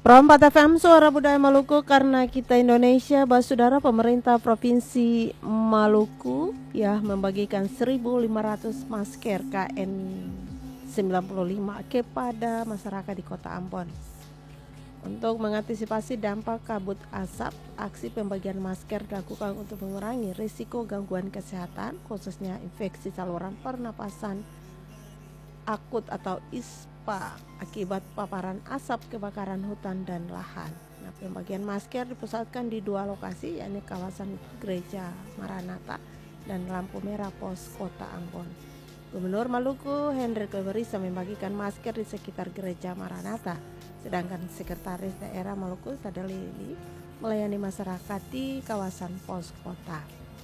Perempat FM Suara Budaya Maluku karena kita Indonesia. Saudara, pemerintah Provinsi Maluku ya membagikan 1.500 masker KN95 kepada masyarakat di Kota Ambon. Untuk mengantisipasi dampak kabut asap, aksi pembagian masker dilakukan untuk mengurangi risiko gangguan kesehatan, khususnya infeksi saluran pernapasan akut atau ISPA akibat paparan asap kebakaran hutan dan lahan. Nah, pembagian masker dipusatkan di dua lokasi, yakni kawasan Gereja Maranatha dan lampu merah pos Kota Ambon. Gubernur Maluku Hendrik Wewerisa membagikan masker di sekitar Gereja Maranatha, sedangkan Sekretaris Daerah Maluku Sadalili melayani masyarakat di kawasan pos kota.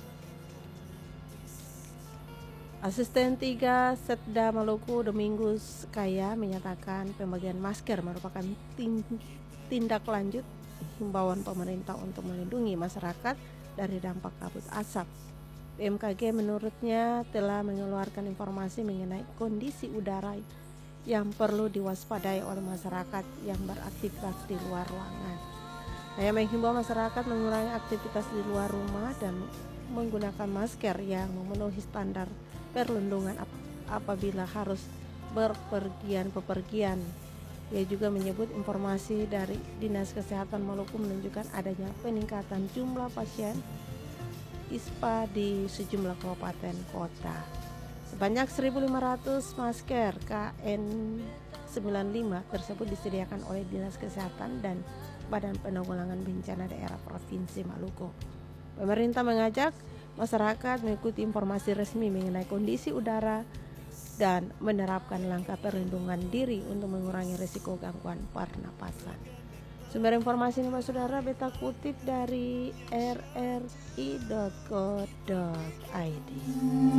Asisten 3 Setda Maluku Domingus Kaya menyatakan pembagian masker merupakan tindak lanjut himbauan pemerintah untuk melindungi masyarakat dari dampak kabut asap. BMKG menurutnya telah mengeluarkan informasi mengenai kondisi udara yang perlu diwaspadai oleh masyarakat yang beraktivitas di luar ruangan. Saya menghimbau masyarakat mengurangi aktivitas di luar rumah dan menggunakan masker yang memenuhi standar perlindungan apabila harus bepergian. Ia juga menyebut informasi dari Dinas Kesehatan Maluku menunjukkan adanya peningkatan jumlah pasien ISPA di sejumlah kabupaten kota. Sebanyak 1.500 masker KN95 tersebut disediakan oleh Dinas Kesehatan dan Badan Penanggulangan Bencana Daerah Provinsi Maluku. Pemerintah mengajak masyarakat mengikuti informasi resmi mengenai kondisi udara dan menerapkan langkah perlindungan diri untuk mengurangi risiko gangguan pernapasan. Sumber informasi ini saudara beta kutip dari rri.co.id.